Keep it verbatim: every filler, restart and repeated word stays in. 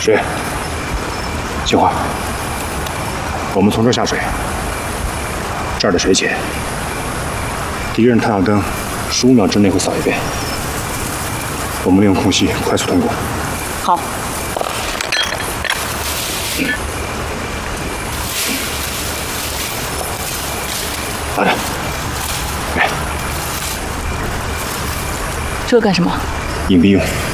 水，秦淮，我们从这儿下水，这儿的水浅，敌人探照灯十五秒之内会扫一遍，我们利用空隙快速通过。 好。 拿着。来， 这干什么？ 隐蔽用。